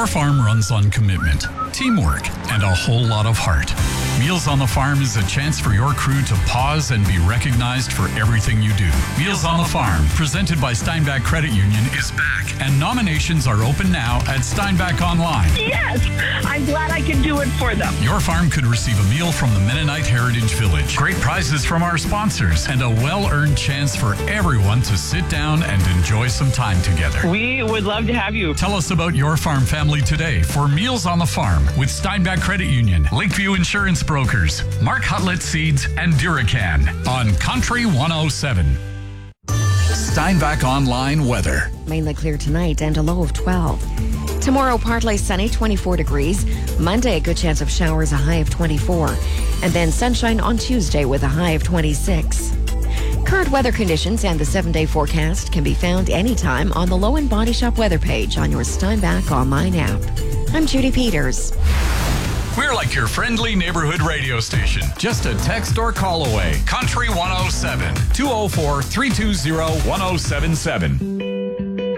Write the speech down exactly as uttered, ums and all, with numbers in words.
Your farm runs on commitment, teamwork, and a whole lot of heart. Meals on the Farm is a chance for your crew to pause and be recognized for everything you do. Meals on the Farm, presented by Steinbach Credit Union, is back, and nominations are open now at Steinbach Online. Yes! I'm glad I can do it for them. Your farm could receive a meal from the Mennonite Heritage Village, great prizes from our sponsors, and a well-earned chance for everyone to sit down and enjoy some time together. We would love to have you. Tell us about your farm family today for Meals on the Farm with Steinbach Credit Union, Lakeview Insurance Brokers, Mark Hutlett Seeds, and Duracan on Country one oh seven. Steinbach Online weather. Mainly clear tonight and a low of twelve. Tomorrow, partly sunny, twenty-four degrees. Monday, a good chance of showers, a high of twenty-four. And then sunshine on Tuesday with a high of twenty-six. Current weather conditions and the seven-day forecast can be found anytime on the Low and Body Shop weather page on your Steinbach Online app. I'm Judy Peters. We're like your friendly neighborhood radio station. Just a text or call away. Country one oh seven, two oh four, three two zero, one oh seven seven.